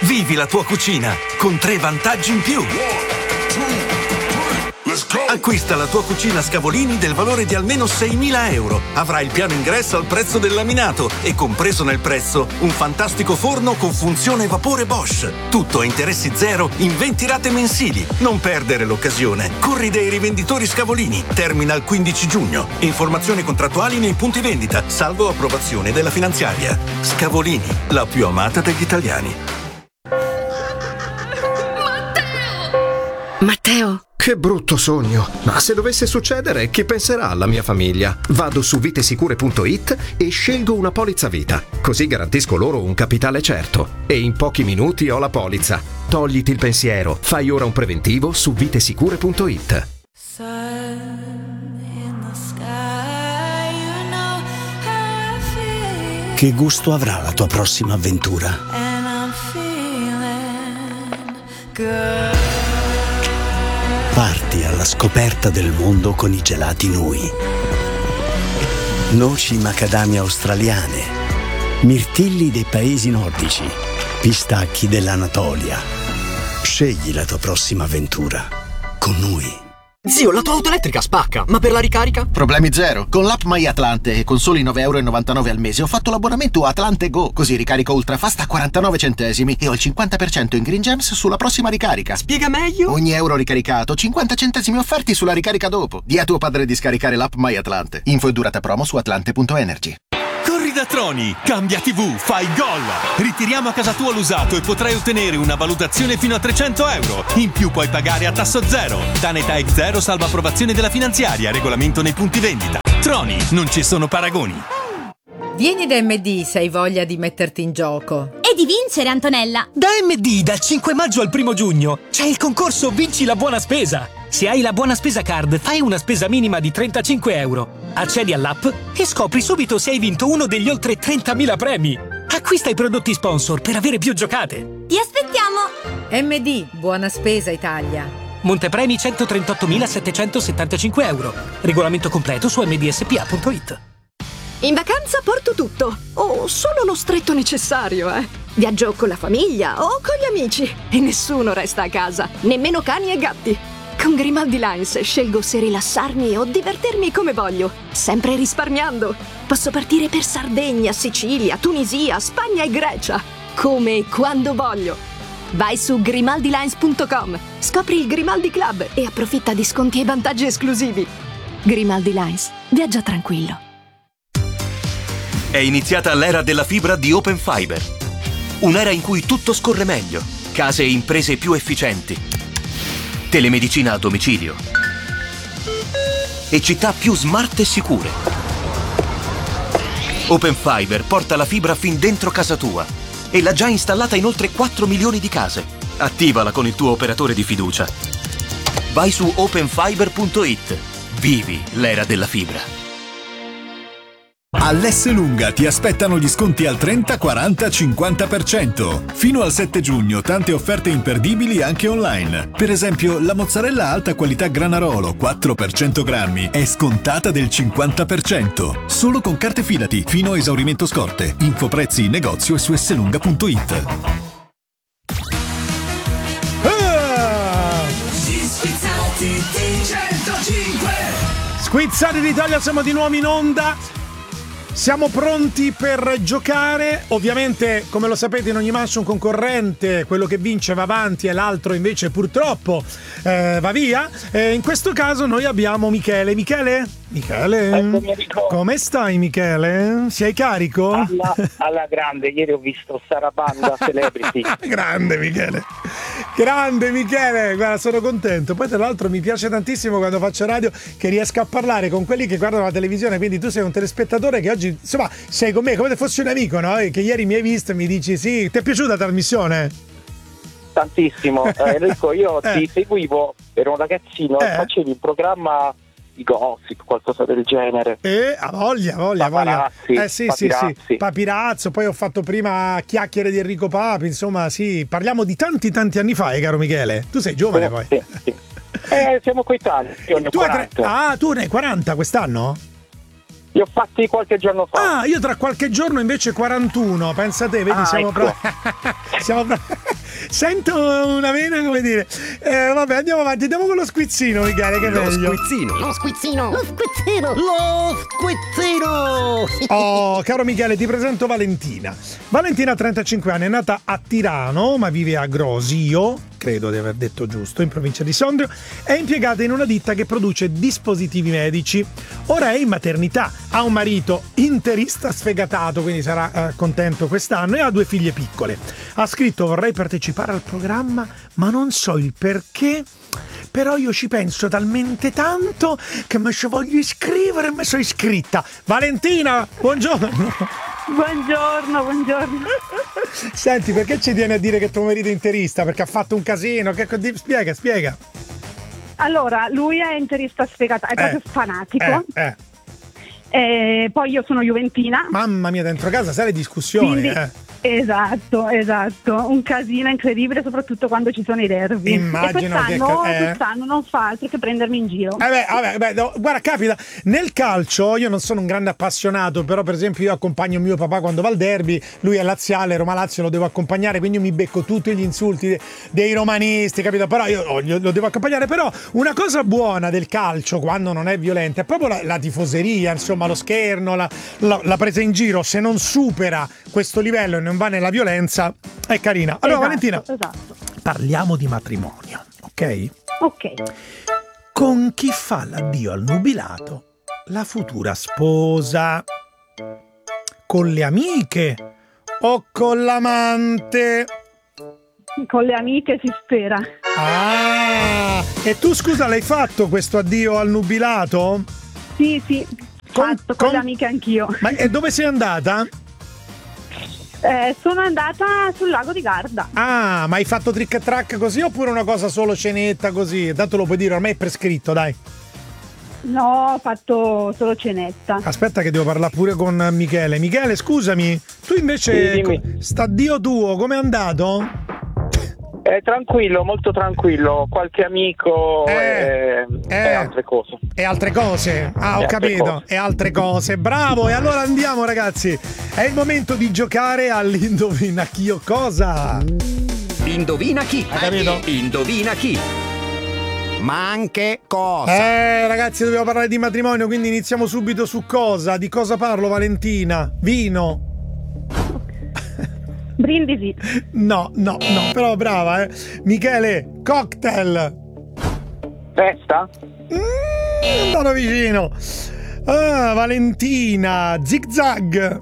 Vivi la tua cucina con 3 vantaggi in più. Acquista la tua cucina Scavolini del valore di almeno 6.000 euro. Avrai il piano ingresso al prezzo del laminato e compreso nel prezzo un fantastico forno con funzione vapore Bosch. Tutto a interessi zero in 20 rate mensili. Non perdere l'occasione. Corri dai rivenditori Scavolini. Termina il 15 giugno. Informazioni contrattuali nei punti vendita, salvo approvazione della finanziaria. Scavolini, la più amata degli italiani. Matteo! Che brutto sogno! Ma se dovesse succedere, chi penserà alla mia famiglia? Vado su vitesicure.it e scelgo una polizza vita. Così garantisco loro un capitale certo. E in pochi minuti ho la polizza. Togliti il pensiero. Fai ora un preventivo su vitesicure.it. Che gusto avrà la tua prossima avventura? Parti alla scoperta del mondo con i gelati Nui. Noci macadamia australiane, mirtilli dei paesi nordici, pistacchi dell'Anatolia. Scegli la tua prossima avventura con Nui. Zio, la tua auto elettrica spacca, ma per la ricarica? Problemi zero. Con l'app My Atlante e con soli 9,99 € al mese ho fatto l'abbonamento Atlante Go, così ricarico ultrafast a 49 centesimi e ho il 50% in Green Gems sulla prossima ricarica. Spiega meglio? Ogni euro ricaricato, 50 centesimi offerti sulla ricarica dopo. Di a tuo padre di scaricare l'app My Atlante. Info e durata promo su atlante.energy. Corri da Troni, cambia TV, fai gol! Ritiriamo a casa tua l'usato e potrai ottenere una valutazione fino a 300 €. In più puoi pagare a tasso zero. Danetà zero, salvo approvazione della finanziaria, regolamento nei punti vendita. Troni, non ci sono paragoni. Vieni da MD se hai voglia di metterti in gioco. E di vincere, Antonella! Da MD dal 5 maggio al 1 giugno c'è il concorso Vinci la buona spesa. Se hai la buona spesa card, fai una spesa minima di 35 €. Accedi all'app e scopri subito se hai vinto uno degli oltre 30.000 premi. Acquista i prodotti sponsor per avere più giocate. Ti aspettiamo! MD, buona spesa Italia. Montepremi 138.775 €. Regolamento completo su mdspa.it. In vacanza porto tutto, o solo lo stretto necessario, Viaggio con la famiglia o con gli amici e nessuno resta a casa, nemmeno cani e gatti. Con Grimaldi Lines scelgo se rilassarmi o divertirmi come voglio, sempre risparmiando. Posso partire per Sardegna, Sicilia, Tunisia, Spagna e Grecia, come e quando voglio. Vai su grimaldilines.com, scopri il Grimaldi Club e approfitta di sconti e vantaggi esclusivi. Grimaldi Lines, viaggia tranquillo. È iniziata l'era della fibra di Open Fiber. Un'era in cui tutto scorre meglio, case e imprese più efficienti, telemedicina a domicilio e città più smart e sicure. Open Fiber porta la fibra fin dentro casa tua e l'ha già installata in oltre 4 milioni di case. Attivala con il tuo operatore di fiducia. Vai su openfiber.it. Vivi l'era della fibra. All'Esselunga ti aspettano gli sconti al 30, 40, 50%. Fino al 7 giugno tante offerte imperdibili anche online. Per esempio, la mozzarella alta qualità Granarolo 4 per 100 grammi è scontata del 50%. Solo con carte Fidati fino a esaurimento scorte. Info prezzi in negozio e su esselunga.it. Squizzati d'Italia, siamo di nuovo in onda. Siamo pronti per giocare. Ovviamente, come lo sapete, in ogni manche un concorrente, quello che vince va avanti e l'altro invece purtroppo va via. In questo caso noi abbiamo Michele. Michele, come stai Michele? Sei carico? Alla grande, ieri ho visto Sarabanda Celebrity. Grande Michele, guarda, sono contento. Poi tra l'altro mi piace tantissimo quando faccio radio che riesco a parlare con quelli che guardano la televisione, quindi tu sei un telespettatore che oggi insomma sei con me come se fossi un amico, no? Che ieri mi hai visto e mi dici sì, ti è piaciuta la trasmissione? Tantissimo. Enrico, io ti seguivo, ero un ragazzino e facevi un programma di gossip, qualcosa del genere. A voglia. Sì. Papirazzo, poi ho fatto prima Chiacchiere di Enrico Papi, insomma sì, parliamo di tanti anni fa, caro Michele. Tu sei giovane poi. Sì. Siamo coetanei, io ne ho 40. Tu ne hai 40 quest'anno? Li ho fatti qualche giorno fa. Io tra qualche giorno invece 41, pensa te, vedi, siamo bravi. Sento una vena, come dire. Vabbè, andiamo avanti, andiamo con lo squizzino, Michele, che è meglio. Lo squizzino. Oh, caro Michele, ti presento Valentina. Valentina ha 35 anni, è nata a Tirano, ma vive a Grosio, credo di aver detto giusto, in provincia di Sondrio. È impiegata in una ditta che produce dispositivi medici. Ora è in maternità, ha un marito interista sfegatato, quindi sarà contento quest'anno, e ha 2 figlie piccole. Ha scritto: vorrei partecipare al programma, ma non so il perché. Però io ci penso talmente tanto che mi ci voglio iscrivere e mi sono iscritta. Valentina, buongiorno. Buongiorno. Senti, perché ci tieni a dire che tuo marito è interista? Perché ha fatto un casino? Spiega. Allora, lui è interista sfegatato, è proprio fanatico. Poi io sono juventina. Mamma mia, dentro casa sai le discussioni. Quindi, esatto, un casino incredibile, soprattutto quando ci sono i derby. Immagino e quest'anno non fa altro che prendermi in giro. Guarda, capita, nel calcio io non sono un grande appassionato, però per esempio io accompagno mio papà quando va al derby, lui è laziale, Roma-Lazio lo devo accompagnare, quindi io mi becco tutti gli insulti dei romanisti, capito? Però io lo devo accompagnare. Però una cosa buona del calcio, quando non è violenta, è proprio la tifoseria, insomma, lo scherno, la presa in giro. Se non supera questo livello e non va nella violenza, è carina. Allora, Valentina, parliamo di matrimonio, ok? Ok. Con chi fa l'addio al nubilato la futura sposa? Con le amiche o con l'amante? Con le amiche si spera. Ah, e tu scusa, l'hai fatto questo addio al nubilato? Sì, con le amiche anch'io. Ma e dove sei andata? Sono andata sul lago di Garda. Ah, ma hai fatto trick e track così oppure una cosa solo cenetta così? Tanto lo puoi dire, ormai è prescritto, dai. No, ho fatto solo cenetta. Aspetta che devo parlare pure con Michele. Michele, scusami, tu invece st'addio tuo come è andato? Tranquillo, molto tranquillo, qualche amico e altre cose. E altre cose? Ah, ho capito, e altre cose. Bravo, e allora andiamo ragazzi. È il momento di giocare all'Indovina chi o cosa. Indovina chi? Hai capito? Indovina chi? Ma anche cosa? Ragazzi, dobbiamo parlare di matrimonio, quindi iniziamo subito su cosa. Di cosa parlo, Valentina? Vino? Brindisi. No, però brava, Michele, cocktail. Festa? Andato vicino. Valentina, zig zag.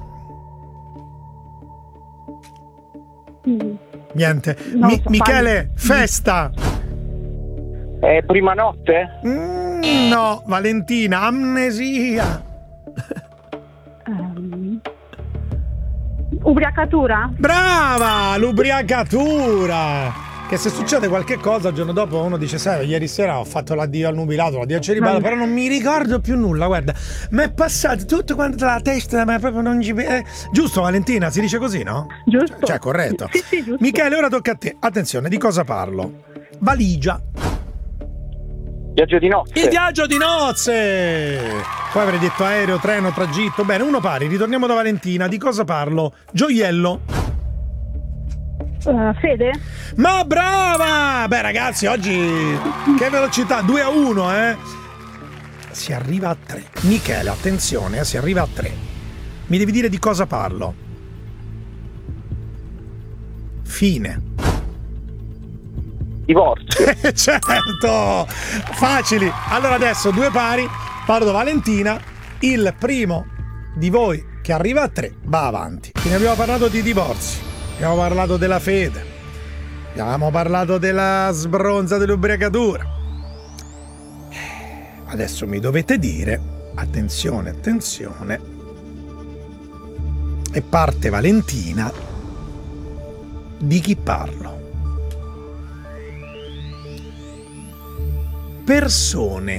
Niente. Michele, festa. Prima notte? No, Valentina, amnesia. Ubriacatura? Brava, l'ubriacatura. Che se succede qualche cosa il giorno dopo uno dice: sai, ieri sera ho fatto l'addio al nubilato, l'addio al celibato, però non mi ricordo più nulla, guarda, mi è passato tutto quanto la testa, ma proprio non ci... Giusto, Valentina, si dice così, no? Giusto. Cioè, corretto. Sì, giusto. Michele, ora tocca a te. Attenzione, di cosa parlo? Valigia. Viaggio di nozze. Il viaggio di nozze. Poi avrei detto aereo, treno, tragitto. Bene, uno pari, ritorniamo da Valentina. Di cosa parlo? Gioiello. Fede? Ma brava! Beh ragazzi, oggi che velocità, 2-1, Si arriva a 3. Michele, attenzione, si arriva a 3. Mi devi dire di cosa parlo. Fine. Divorzio. Certo! Facili. Allora adesso 2 pari. Parlo da Valentina. Il primo di voi che arriva a 3 va avanti. Quindi abbiamo parlato di divorzi, abbiamo parlato della fede, abbiamo parlato della sbronza dell'ubriacatura. Adesso mi dovete dire, attenzione, e parte Valentina, di chi parlo. Persone.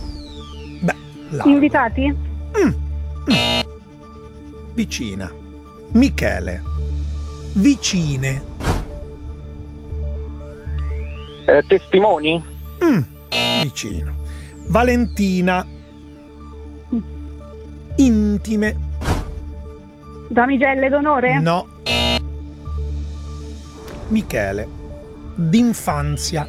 Invitati? Vicina. Michele. Vicine. Testimoni? Vicino. Valentina. Intime. Damigelle d'onore? No. Michele, d'infanzia.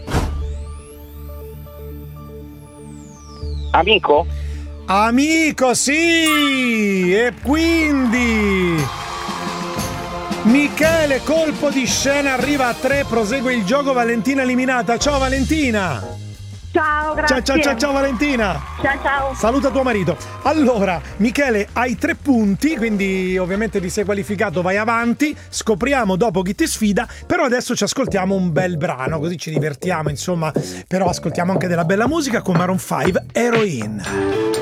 Amico? Amico, sì! E quindi Michele, colpo di scena, arriva a 3, prosegue il gioco, Valentina eliminata. Ciao Valentina! Ciao, grazie. Ciao Valentina! Ciao. Saluta tuo marito. Allora, Michele, hai 3 punti, quindi ovviamente ti sei qualificato, vai avanti. Scopriamo dopo chi ti sfida, però adesso ci ascoltiamo un bel brano, così ci divertiamo, insomma. Però ascoltiamo anche della bella musica con Maroon 5, Heroin.